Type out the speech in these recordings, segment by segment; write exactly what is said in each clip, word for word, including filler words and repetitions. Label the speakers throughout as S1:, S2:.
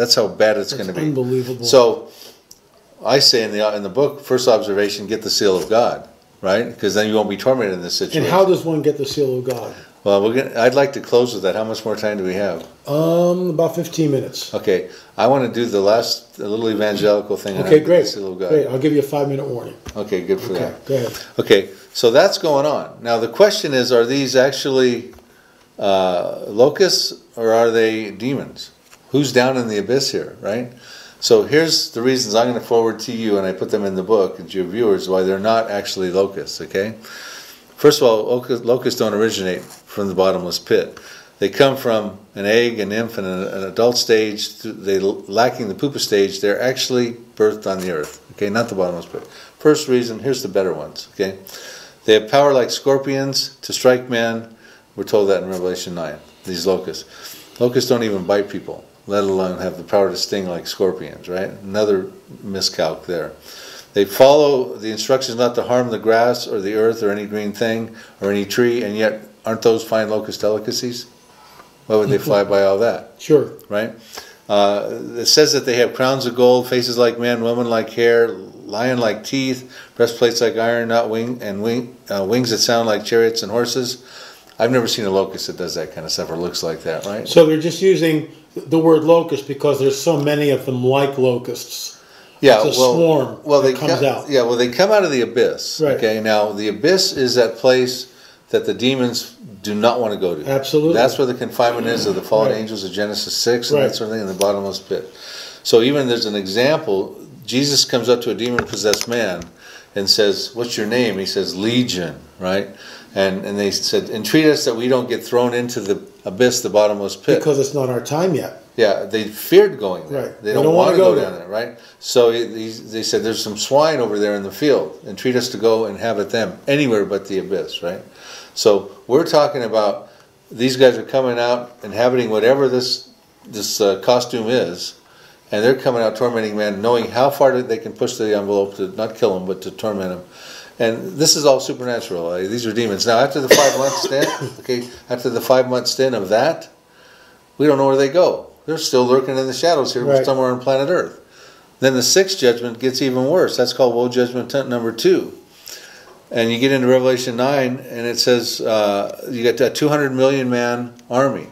S1: That's how bad it's going to be.
S2: Unbelievable.
S1: So I say in the in the book, first observation: get the seal of God, right? Because then you won't be tormented in this situation.
S2: And how does one get the seal of God?
S1: Well, we're gonna, I'd like to close with that. How much more time do we have?
S2: Um, about fifteen minutes.
S1: Okay, I want to do the last a little evangelical thing.
S2: Okay, great.
S1: The seal of God.
S2: Great. I'll give you a five minute warning.
S1: Okay, good for
S2: Okay,
S1: that.
S2: go ahead.
S1: Okay, so that's going on. Now the question is, are these actually uh, locusts or are they demons? Who's down in the abyss here, right? So here's the reasons I'm going to forward to you, and I put them in the book, and to your viewers, why they're not actually locusts, okay? First of all, locusts don't originate from the bottomless pit. They come from an egg, an nymph, and an adult stage. They lacking the pupa stage. They're actually birthed on the earth. Okay, not the bottomless pit. First reason. Here's the better ones. Okay, they have power like scorpions to strike men. We're told that in Revelation nine. These locusts. Locusts don't even bite people, let alone have the power to sting like scorpions. Right? Another miscalc there. They follow the instructions not to harm the grass or the earth or any green thing or any tree, and yet aren't those fine locust delicacies? Why would they fly by all that?
S2: Sure.
S1: Right? Uh, it says that they have crowns of gold, faces like men, women like hair, lion like teeth, breastplates like iron, not wing, and wing, uh, wings that sound like chariots and horses. I've never seen a locust that does that kind of stuff or looks like that, right?
S2: So they're just using the word locust because there's so many of them like locusts.
S1: Yeah,
S2: it's a
S1: well,
S2: swarm
S1: well, they
S2: that comes
S1: come,
S2: out.
S1: Yeah, well, they come out of the abyss.
S2: Right.
S1: Okay, now the abyss is that place that the demons do not want to go to.
S2: Absolutely.
S1: That's where the confinement is of the fallen
S2: Right.
S1: angels of Genesis six and
S2: Right.
S1: that sort of thing in the bottomless pit. So even there's an example. Jesus comes up to a demon-possessed man and says, "What's your name?" He says, "Legion," right? And and they said, "Entreat us that we don't get thrown into the abyss, the bottomless pit."
S2: Because it's not our time yet.
S1: Yeah, they feared going there.
S2: Right.
S1: They don't, don't want to go, go down there, right? So he, he, they said, "There's some swine over there in the field. Entreat us to go inhabit them anywhere but the abyss," right? So we're talking about these guys are coming out inhabiting whatever this this uh, costume is, and they're coming out tormenting men, knowing how far they can push the envelope to not kill them, but to torment them. And this is all supernatural. Uh, these are demons. Now, after the five month stint, okay, after the five month stint of that, we don't know where they go. They're still lurking in the shadows here,
S2: right.
S1: somewhere on planet Earth. Then the sixth judgment gets even worse. That's called woe judgment number two. And you get into Revelation nine, and it says uh, you get a two hundred million man army.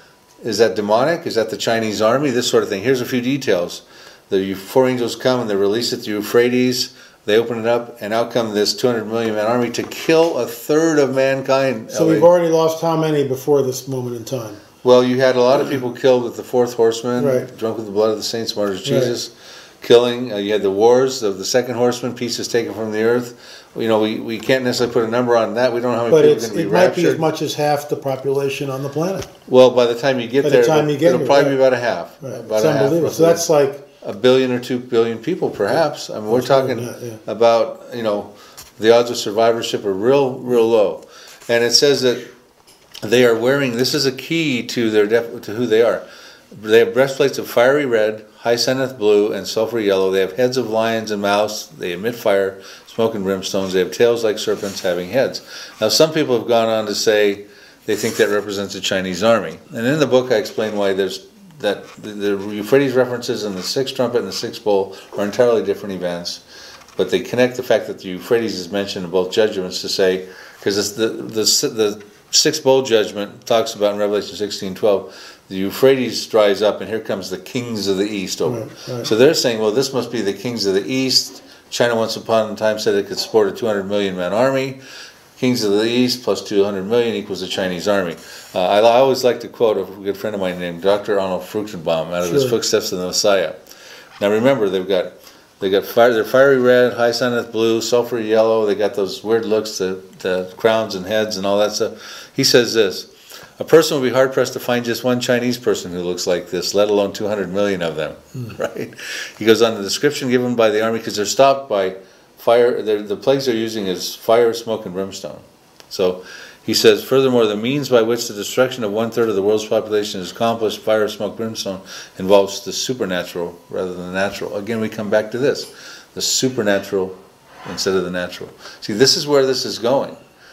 S1: Is that demonic? Is that the Chinese army? This sort of thing. Here's a few details. The four angels come and they release it to Euphrates. They open it up, and out come this two hundred million man army to kill a third of mankind.
S2: So we've already lost how many before this moment in time?
S1: Well, you had a lot of people killed with the fourth horseman,
S2: right.
S1: drunk with the blood of the saints, martyrs of Jesus, right. killing. Uh, you had the wars of the second horseman, pieces taken from the earth. You know, we, we can't necessarily put a number on that. We don't know how many
S2: but
S1: people are going to be
S2: it
S1: raptured.
S2: Might be as much as half the population on the planet.
S1: Well, by the time you get
S2: by
S1: there,
S2: the time you get
S1: it'll
S2: here,
S1: probably
S2: right.
S1: be about a half.
S2: Right.
S1: About
S2: it's
S1: a
S2: unbelievable.
S1: half,
S2: so that's like
S1: a billion or two billion people, perhaps. I mean, we're talking
S2: that, yeah.
S1: about, you know, the odds of survivorship are real, real low. And it says that they are wearing, this is a key to their def, to who they are. They have breastplates of fiery red, hyacinth blue, and sulfur yellow. They have heads of lions and mouths. They emit fire, smoke, and brimstones. They have tails like serpents having heads. Now, some people have gone on to say they think that represents a Chinese army. And in the book, I explain why there's that the, the Euphrates references and the sixth trumpet and the sixth bowl are entirely different events. But they connect the fact that the Euphrates is mentioned in both judgments to say, because the, the, the sixth bowl judgment talks about in Revelation sixteen twelve, the Euphrates dries up and here comes the kings of the east over.
S2: Right, right.
S1: So they're saying, well, this must be the kings of the east. China once upon a time said it could support a two hundred million man army. Kings of the east plus two hundred million equals the Chinese army. Uh, I, I always like to quote a good friend of mine named Doctor Arnold Fruchtenbaum out of
S2: sure.
S1: his Footsteps of the Messiah. Now remember, they've got they got fire, they're fiery red, hyacinth blue, sulfur yellow. They got those weird looks, the, the crowns and heads and all that stuff. He says this: a person will be hard pressed to find just one Chinese person who looks like this, let alone two hundred million of them. Mm. Right? He goes on the description given by the army because they're stopped by fire. The plagues they're using is fire, smoke, and brimstone. So he says, furthermore, the means by which the destruction of one third of the world's population is accomplished, fire, smoke, brimstone, involves the supernatural rather than the natural. Again, we come back to this: the supernatural instead of the natural. See, this is where this is going.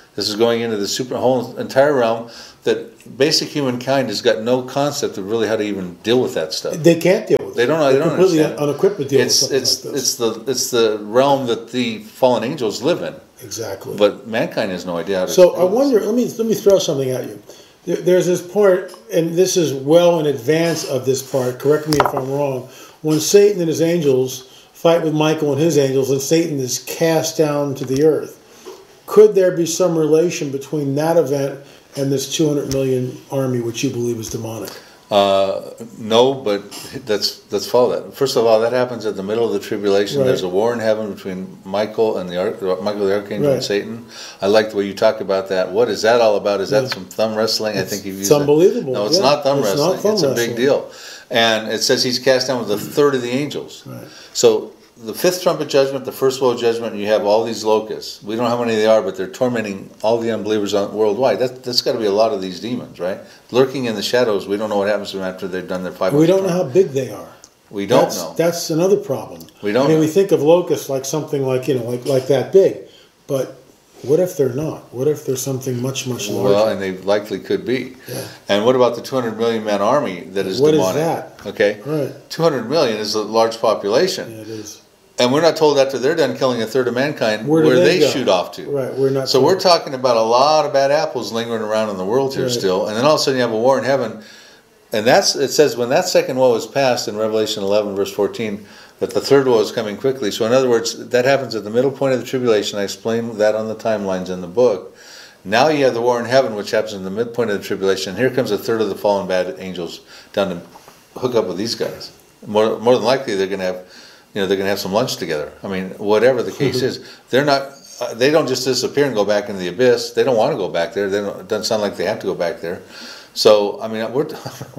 S1: This is going into the super whole entire realm that basic humankind has got no concept of really how to even deal with that stuff.
S2: They can't deal with it.
S1: They don't know. They
S2: They're
S1: don't
S2: completely
S1: understand.
S2: unequipped to deal
S1: It's
S2: with something
S1: it's
S2: like this.
S1: it's the it's the realm that the fallen angels live in.
S2: Exactly.
S1: But mankind has no idea how to.
S2: So
S1: deal
S2: I
S1: with
S2: wonder.
S1: this.
S2: Let me let me throw something at you. There, there's this part, and this is well in advance of this part. Correct me if I'm wrong. When Satan and his angels fight with Michael and his angels, and Satan is cast down to the earth, could there be some relation between that event and this two hundred million army, which you believe is demonic?
S1: Uh, no, but let's let's follow that. First of all, that happens at the middle of the tribulation.
S2: Right.
S1: There's a war in heaven between Michael and the Arch- Michael the archangel
S2: Right.
S1: and Satan. I like the way you talk about that. What is that all about? Is that
S2: Yeah.
S1: some thumb wrestling? I
S2: It's-
S1: think you've used
S2: it's unbelievable.
S1: That. No, it's
S2: Yeah.
S1: not thumb
S2: It's not
S1: wrestling.
S2: thumb
S1: it's a
S2: wrestling.
S1: big deal. And it says he's cast down with a third of the angels.
S2: Right.
S1: So the fifth trumpet judgment, the first woe judgment, you have all these locusts. We don't know how many they are, but they're tormenting all the unbelievers on, worldwide. That, that's got to be a lot of these demons, right? Lurking in the shadows. We don't know what happens to them after they've done their five.
S2: We don't know how big they are.
S1: We don't
S2: that's,
S1: know.
S2: That's another problem.
S1: We don't
S2: I mean,
S1: know.
S2: we think of locusts like something like you know, like like that big, but what if they're not? What if there's something much much larger?
S1: Well, and they likely could be.
S2: Yeah.
S1: And what about the two hundred million man army that is
S2: What is
S1: demonic?
S2: that?
S1: Okay.
S2: Right.
S1: two hundred million is a large population.
S2: Yeah, it is.
S1: And we're not told after they're done killing a third of mankind
S2: Where
S1: where,
S2: do they
S1: they,
S2: go?
S1: shoot off to.
S2: Right. We're not.
S1: So
S2: told.
S1: we're talking about a lot of bad apples lingering around in the world here
S2: Right.
S1: still. And then all of a sudden you have a war in heaven. And that's it says when that second woe is passed in Revelation eleven verse fourteen that the third woe is coming quickly. So in other words, that happens at the middle point of the tribulation. I explain that on the timelines in the book. Now you have the war in heaven, which happens in the midpoint of the tribulation. Here comes a third of the fallen bad angels down to hook up with these guys. More more than likely they're going to have, you know, they're going to have some lunch together. I mean, whatever the case is, they're not. Uh, they don't just disappear and go back into the abyss. They don't want to go back there. They don't, it doesn't sound like they have to go back there. So I mean, we're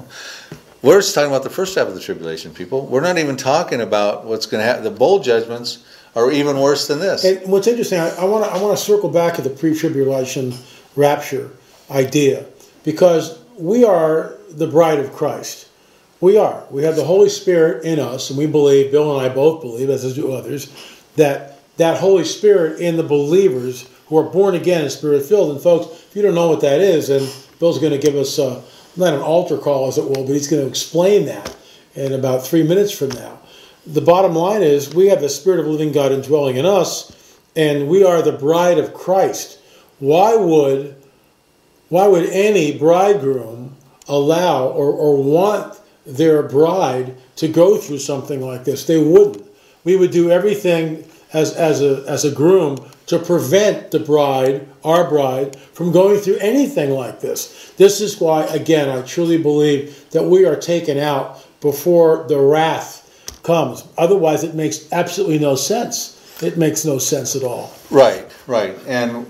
S1: we're just talking about the first half of the tribulation, people. We're not even talking about what's going to happen. The bowl judgments are even worse than this.
S2: And what's interesting, I want to I want to circle back to the pre-tribulation rapture idea because we are the bride of Christ. We are. We have the Holy Spirit in us, and we believe. Bill and I both believe, as do others, that that Holy Spirit in the believers who are born again and Spirit filled. And folks, if you don't know what that is, then Bill's going to give us uh, not an altar call, as it will, but he's going to explain that in about three minutes from now. The bottom line is we have the Spirit of the living God indwelling in us, and we are the bride of Christ. Why would why would any bridegroom allow or, or want their bride to go through something like this? They wouldn't. We would do everything as as a as a groom to prevent the bride, our bride, from going through anything like this. This is why, again, I truly believe that we are taken out before the wrath comes. Otherwise, it makes absolutely no sense. It makes no sense at all.
S1: Right, right. And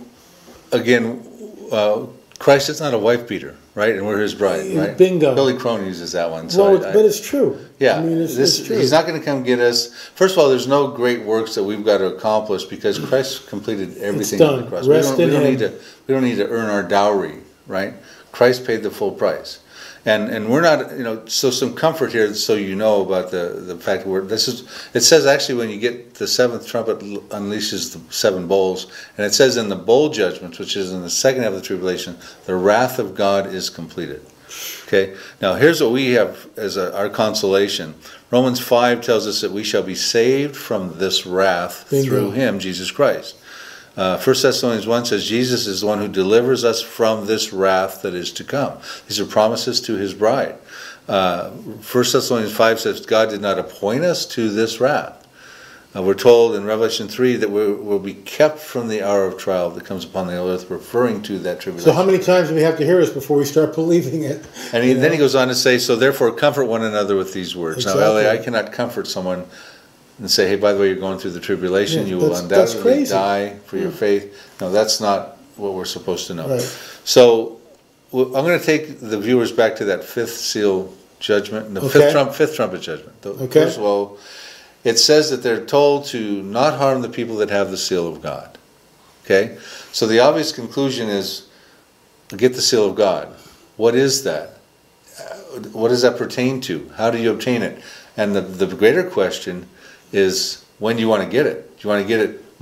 S1: again, uh, Christ is not a wife beater, right? And we're his bride, right?
S2: Bingo.
S1: Billy Crone uses that one. So
S2: Well,
S1: I- I-
S2: but it's true.
S1: Yeah,
S2: I mean, it's,
S1: this,
S2: it's true.
S1: he's not going to come get us. First of all, there's no great works that we've got to accomplish because Christ completed everything
S2: done.
S1: on the cross.
S2: Rest
S1: we don't,
S2: in
S1: we don't
S2: him.
S1: need to. We don't need to earn our dowry, right? Christ paid the full price, and and we're not. You know, so some comfort here, so you know about the the fact that we're. This is. It says actually when you get the seventh trumpet unleashes the seven bowls, and it says in the bowl judgments, which is in the second half of the tribulation, the wrath of God is completed. Okay, now here's what we have as a, our consolation. Romans five tells us that we shall be saved from this wrath
S2: Bingo.
S1: through him, Jesus Christ. Uh, First Thessalonians one says Jesus is the one who delivers us from this wrath that is to come. These are promises to his bride. Uh, First Thessalonians five says God did not appoint us to this wrath. Uh, we're told in Revelation three that we will be kept from the hour of trial that comes upon the earth, referring to that tribulation.
S2: So how many times do we have to hear this before we start believing it?
S1: And he,
S2: You know?
S1: then he goes on to say, so therefore comfort one another with these words. Now,
S2: Exactly.
S1: Ellie, I cannot comfort someone and say, hey, by the way, you're going through the tribulation.
S2: Yeah,
S1: you will
S2: that's- that's
S1: undoubtedly
S2: crazy.
S1: die for your faith. No, that's not what we're supposed to know.
S2: Right.
S1: So well, I'm going to take the viewers back to that fifth seal judgment, the
S2: Okay.
S1: fifth, trump, fifth trumpet judgment. The
S2: Okay.
S1: First of all, it says that they're told to not harm the people that have the seal of God. Okay? So the obvious conclusion is, get the seal of God. What is that? Uh, What does that pertain to? How do you obtain it? And the, the greater question is, when do you want to get it? Do you want to get it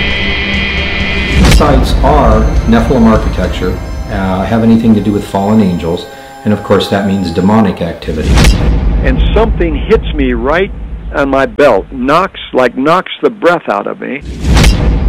S3: Bye. sites are Nephilim architecture, uh, have anything to do with fallen angels, and of course that means demonic activity.
S4: And something hits me right on my belt, knocks, like knocks the breath out of me.